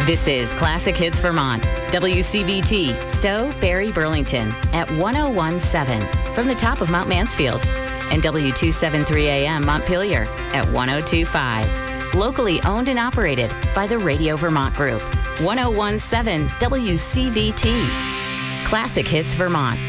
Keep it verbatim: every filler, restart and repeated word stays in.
This is Classic Hits Vermont, W C V T, Stowe, Barrie, Burlington, at one oh one point seven from the top of Mount Mansfield, and W two seventy-three A M Montpelier at one oh two point five. Locally owned and operated by the Radio Vermont Group. one oh one point seven W C V T. Classic Hits Vermont.